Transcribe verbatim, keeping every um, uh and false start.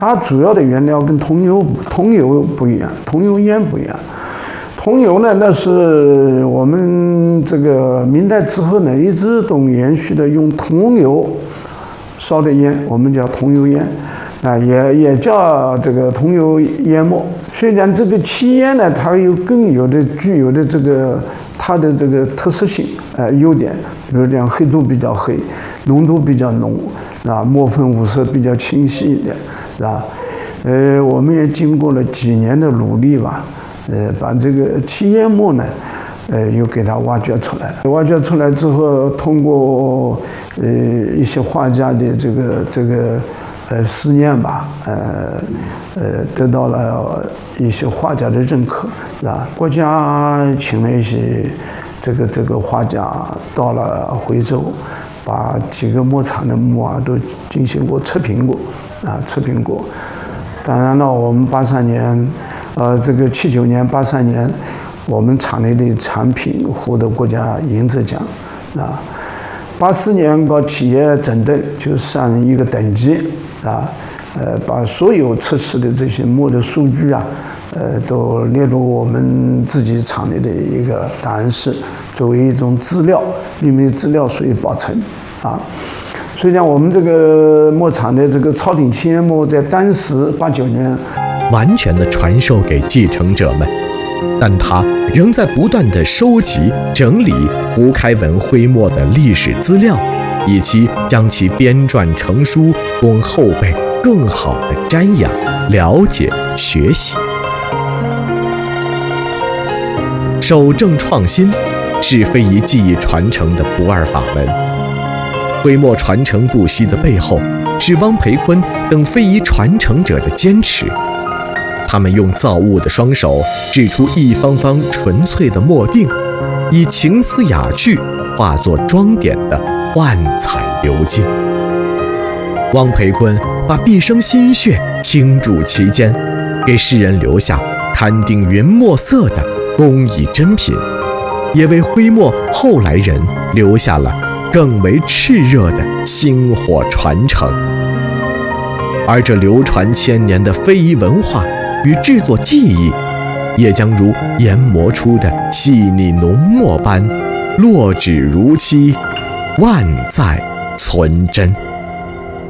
它主要的原料跟桐油桐油不一样，桐油烟不一样。桐油呢，那是我们这个明代之后呢，一直都延续的用桐油烧的烟，我们叫桐油烟，啊，也也叫这个桐油烟末。所以讲这个漆烟呢，它有更有的具有的这个它的这个特色性，呃，优点，比如讲黑度比较黑，浓度比较浓，啊，墨粉五色比较清晰一点，是吧？呃，我们也经过了几年的努力吧。呃，把这个漆烟末呢，呃，又给它挖掘出来。挖掘出来之后，通过呃一些画家的这个这个呃思念吧，呃呃，得到了一些画家的认可，是吧？国家请了一些这个这个画家到了徽州，把几个墨厂的墨啊都进行过测评过，啊，测评过。当然了，我们八三年。呃，这个七九年、八三年，我们厂内的产品获得国家银质奖，啊，八四年搞企业整顿，就上一个等级，啊，呃，把所有测试的这些墨的数据啊，呃，都列入我们自己厂内的一个档案室，作为一种资料，秘密资料属于保存，啊。所以讲，我们这个墨厂的这个超顶漆烟墨，在当时八九年。 完全的传授给继承者们，但他仍在不断地收集、整理胡开文徽墨的历史资料，以及将其编撰成书，供后辈更好地瞻仰、了解、学习。守正创新是非遗技艺传承的不二法门。徽墨传承不息的背后，是汪培坤等非遗传承者的坚持。他们用造物的双手制出一方方纯粹的墨锭，以情思雅趣化作装点的幻彩流金。汪培坤把毕生心血倾注其间，给世人留下堪定云墨色的工艺珍品，也为徽墨后来人留下了更为炽热的薪火传承。而这流传千年的非遗文化与制作技艺，也将如研磨出的细腻浓墨般，落纸如漆，万载存真。